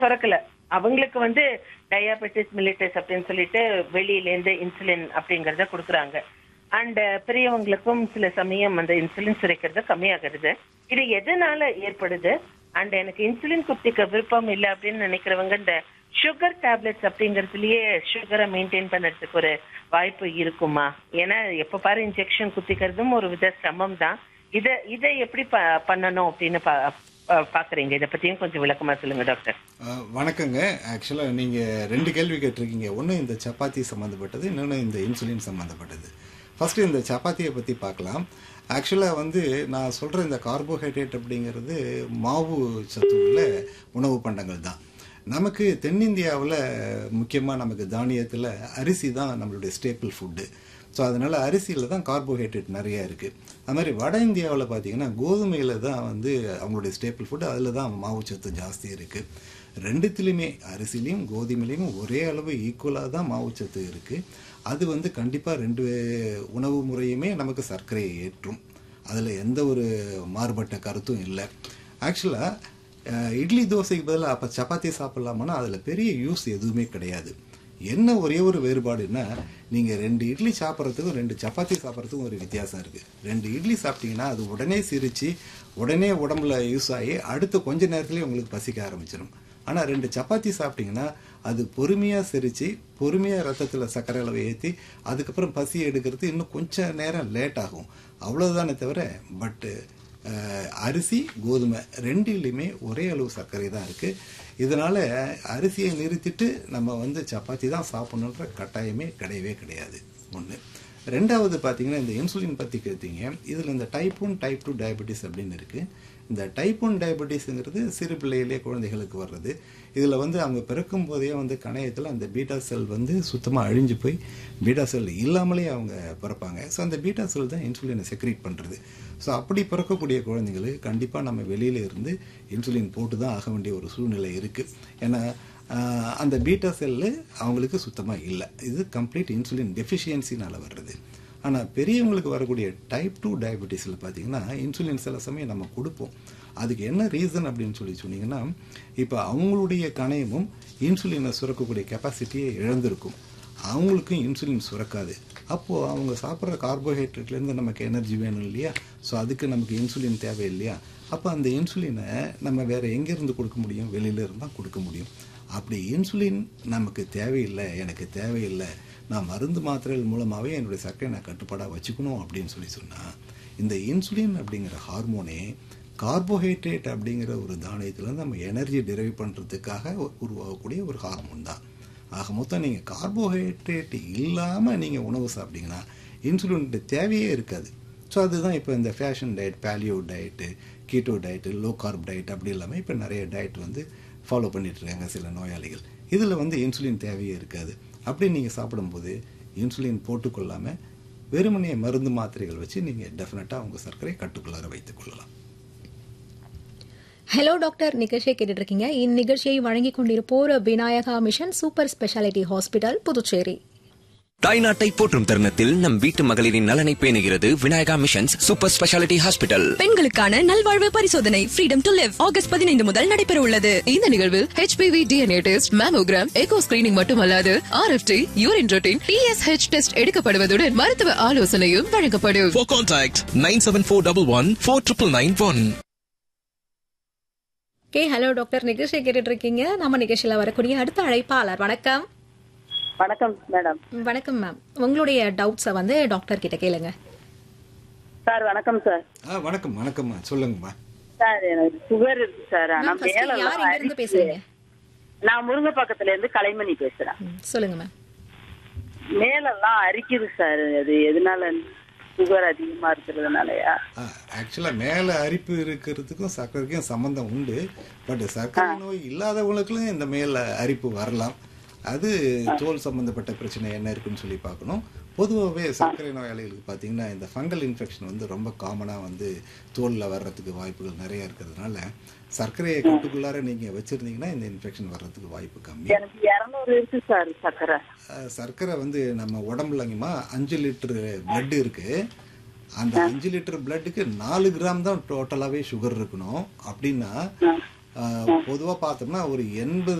சுரக்கல. அவங்களுக்கு வந்து diabetes mellitus அப்படின்னு சொல்லிட்டு வெளியில இருந்து இன்சுலின் அப்படிங்கறத குடுக்குறாங்க. அண்ட் பெரியவங்களுக்கும் சில சமயம் அந்த இன்சுலின் சுரக்கிறது கம்மியாகிறது. இது எதனால ஏற்படுது? அண்ட் எனக்கு இன்சுலின் குத்திக்க விருப்பம் இல்லை அப்படின்னு நினைக்கிறவங்க இந்த சுகர் டேப்லெட்ஸ் அப்படிங்கறதுலயே சுகரை மெயின்டைன் பண்றதுக்கு ஒரு வாய்ப்பு இருக்குமா? ஏன்னா எப்ப பாரு இன்ஜெக்ஷன் குத்திக்கிறதும் ஒரு வித சிரமம் தான். இதை எப்படி பண்ணணும் அப்படின்னு பாக்குறீங்க? இதை பத்தியும் கொஞ்சம் விளக்கமா சொல்லுங்க டாக்டர். வணக்கங்க. ஆக்சுவலாக நீங்கள் 2 கேள்வி கேட்டிருக்கீங்க. ஒன்று இந்த சப்பாத்தி சம்மந்தப்பட்டது, இன்னொன்று இந்த இன்சுலின் சம்மந்தப்பட்டது. ஃபஸ்ட்டு இந்த சப்பாத்தியை பற்றி பார்க்கலாம். ஆக்சுவலாக வந்து நான் சொல்கிற இந்த கார்போஹைட்ரேட் அப்படிங்கிறது மாவு சத்து உள்ள உணவு பண்டங்கள் தான். நமக்கு தென்னிந்தியாவில் முக்கியமாக நமக்கு தானியத்தில் அரிசி தான் நம்மளுடைய ஸ்டேப்பிள் ஃபுட்டு. ஸோ அதனால் அரிசியில் தான் கார்போஹைட்ரேட் நிறையா இருக்குது. அது மாதிரி வட இந்தியாவில் பார்த்திங்கன்னா கோதுமையில் தான் வந்து அவங்களுடைய ஸ்டேப்பிள் ஃபுட்டு, அதில் தான் மாவுச்சத்து ஜாஸ்தி இருக்குது. ரெண்டுத்துலேயுமே அரிசிலையும் கோதுமையிலையும் ஒரே அளவு ஈக்குவலாக தான் மாவுச்சத்து இருக்குது. அது வந்து கண்டிப்பாக 2 உணவு முறையுமே நமக்கு சர்க்கரையை ஏற்றும். அதில் எந்த ஒரு மாறுபட்ட கருத்தும் இல்லை. ஆக்சுவலாக இட்லி தோசைக்கு பதிலாக அப்போ சப்பாத்தி சாப்பிட்லாமான்னா அதில் பெரிய யூஸ் எதுவுமே கிடையாது. என்ன ஒரே ஒரு வேறுபாடுன்னா, நீங்கள் 2 இட்லி சாப்பிட்றதுக்கும் 2 சப்பாத்தி சாப்பிட்றதுக்கும் ஒரு வித்தியாசம் இருக்குது. 2 இட்லி சாப்பிட்டீங்கன்னா அது உடனே சிரித்து உடனே உடம்புல யூஸ் ஆகி அடுத்த கொஞ்ச நேரத்துலேயே உங்களுக்கு பசிக்க ஆரம்பிச்சிடும். ஆனால் 2 சப்பாத்தி சாப்பிட்டிங்கன்னா அது பொறுமையாக சிரித்து பொறுமையாக ரத்தத்தில் சர்க்கரை அளவை ஏற்றி அதுக்கப்புறம் பசி எடுக்கிறது இன்னும் கொஞ்சம் நேரம் லேட் ஆகும். அவ்வளோதானே தவிர பட்டு அரிசி கோதுமை 2லையுமே ஒரே அளவு சர்க்கரை தான் இருக்குது. இதனால் அரிசியை நிறுத்திட்டு நம்ம வந்து சப்பாத்தி தான் சாப்பிடணுன்ற கட்டாயமே கிடையவே கிடையாது. ஒன்று. ரெண்டாவது பார்த்திங்கன்னா இந்த இன்சுலின் பற்றி கேட்டீங்க. இதில் இந்த டைப் 1 டைப் 2 டயபெட்டிஸ் அப்படின்னு இருக்குது. இந்த டைப் 1 டயபெட்டிஸுங்கிறது சிறு பிள்ளையிலே குழந்தைகளுக்கு வர்றது. இதில் வந்து அவங்க பிறக்கும் போதே வந்து கணையத்தில் அந்த பீட்டா செல் வந்து சுத்தமாக அழிஞ்சு போய் பீட்டா செல் இல்லாமலே அவங்க பிறப்பாங்க. ஸோ அந்த பீட்டா செல் தான் இன்சுலினை செக்ரீட் பண்ணுறது. ஸோ அப்படி பிறக்கக்கூடிய குழந்தைங்களுக்கு கண்டிப்பாக நம்ம வெளியில் இருந்து இன்சுலின் போட்டு தான் ஆக வேண்டிய ஒரு சூழ்நிலை இருக்குது. ஏன்னா அந்த பீட்டா செல்லு அவங்களுக்கு சுத்தமாக இல்லை. இது கம்ப்ளீட் இன்சுலின் டெஃபிஷியன்சினால் வர்றது. ஆனால் பெரியவங்களுக்கு வரக்கூடிய டைப் 2 டயபெட்டிஸில் பார்த்திங்கன்னா இன்சுலின் சில சமயம் நம்ம கொடுப்போம். அதுக்கு என்ன ரீசன் அப்படின்னு சொன்னீங்கன்னா, இப்போ அவங்களுடைய கணையமும் இன்சுலினை சுரக்கக்கூடிய கெப்பாசிட்டியை இழந்திருக்கும். அவங்களுக்கும் இன்சுலின் சுரக்காது. அப்போது அவங்க சாப்பிட்ற கார்போஹைட்ரேட்லேருந்து நமக்கு எனர்ஜி வேணும் இல்லையா? ஸோ அதுக்கு நமக்கு இன்சுலின் தேவை இல்லையா? அப்போ அந்த இன்சுலினை நம்ம வேறு எங்கேருந்து கொடுக்க முடியும்? வெளியிலேருந்து தான் கொடுக்க முடியும். அப்படி இன்சுலின் நமக்கு தேவையில்லை, எனக்கு தேவையில்லை, நான் மருந்து மாத்திரைகள் மூலமாகவே என்னுடைய சர்க்கரை நான் கட்டுப்பாடாக வச்சுக்கணும் அப்படின்னு சொன்னால், இந்த இன்சுலின் அப்படிங்கிற ஹார்மோனே கார்போஹைட்ரேட் அப்படிங்கிற ஒரு தானியத்துலேருந்து நம்ம எனர்ஜி டெரைவ் பண்ணுறதுக்காக உருவாகக்கூடிய ஒரு ஹார்மோன் தான். ஆக மொத்தம் நீங்கள் கார்போஹைட்ரேட் இல்லாமல் நீங்கள் உணவு சாப்பிட்டீங்கன்னா இன்சுலினுடைய தேவையே இருக்காது. ஸோ அதுதான் இப்போ இந்த fashion diet, paleo diet, keto diet, low corp diet அப்படி இல்லாமல் இப்போ நிறைய டயட் வந்து ஃபாலோ பண்ணிட்டுருக்காங்க சில நோயாளிகள். இதில் வந்து இன்சுலின் தேவையே இருக்காது. அப்படி நீங்கள் சாப்பிடும்போது இன்சுலின் போட்டுக்கொள்ளாமல் வெறுமனே மருந்து மாத்திரைகள் வச்சு நீங்கள் டெஃபினட்டாக உங்கள் சர்க்கரை கட்டுக்குள்ளார வைத்துக் கொள்ளலாம். ஹலோ டாக்டர் நிகழ்ச்சியை கேட்டுட்டு இருக்கீங்க. இந்நிகழ்ச்சியை வழங்கிக் கொண்டிருப்போர் Vinayaka mission super speciality hospital, Puducherry. தாய்நாட்டை போற்றும் தருணத்தில் நம் வீட்டு மகளிரின் நலனை பேணுகிறது Vinayaka missions super speciality hospital. பெண்களுக்கான நல்வாழ்வு பரிசோதனை ஃப்ரீடம் டு லிவ் ஆகஸ்ட் 15 முதல் நடைபெற உள்ளது. இந்த நிகழ்வில் HPV DNA test, mammogram, echo screening மட்டுமல்லாது RFT, urine routine, PSH test எடுக்கப்படுவதுடன் மருத்துவ ஆலோசனையும் வழங்கப்படும். For contact 9741149991. ஹலோ டாக்டர் நிகழ்ச்சியை கேட்டுட்டு இருக்கீங்க. நம்ம நிகழ்ச்சியில வரக்கூடிய அடுத்த அழைப்பாளர். வணக்கம். வணக்கம் மேடம். வணக்கம் மேம். உங்களுடைய டவுட்ஸை வந்து டாக்டர் கிட்ட கேளுங்க. சார் வணக்கம் சார். வணக்கம். வணக்கம்மா, சொல்லுங்கம்மா. சார் எனக்கு சுகர் இருக்கு சார். ஆனா மேல யார் இங்க இருந்து பேசுறீங்க? நான் முருங்கப்பாக்கத்துல இருந்து கலைமணி பேசுறேன். சொல்லுங்க மேம். மேலெல்லாம் அரிக்குது சார். அது எதனால? சுகர் அதிகமா இருக்கிறதுனாலயா? ஆக்சுவலா மேல அரிப்பு இருக்கிறதுக்கும் சர்க்கரைக்கும் சம்பந்தம் உண்டு. பட் சர்க்கரை நோய் இல்லாதவங்களுக்கும் இந்த மேல அரிப்பு வரலாம். அது தோல் சம்பந்தப்பட்ட பிரச்சனை என்ன இருக்குன்னு சொல்லி பார்க்கணும். பொதுவாகவே சர்க்கரை நோயாளிகளுக்கு பார்த்தீங்கன்னா இந்த ஃபங்கல் இன்ஃபெக்ஷன் வந்து ரொம்ப காமனாக வந்து தோலில் வர்றதுக்கு வாய்ப்புகள் நிறைய இருக்கிறதுனால சர்க்கரையை கட்டுக்குள்ளார நீங்கள் வச்சுருந்தீங்கன்னா இந்த இன்ஃபெக்ஷன் வர்றதுக்கு வாய்ப்பு கம்மி. எனக்கு 200 இருக்கு சார் சர்க்கரை. சர்க்கரை வந்து நம்ம உடம்புலங்கம்மா 5 லிட்டர் பிளட் இருக்குது. அந்த 5 லிட்டர் பிளட்டுக்கு 4 கிராம் தான் டோட்டலாகவே சுகர் இருக்கணும். அப்படின்னா பொதுவாக பார்த்தோம்னா ஒரு 80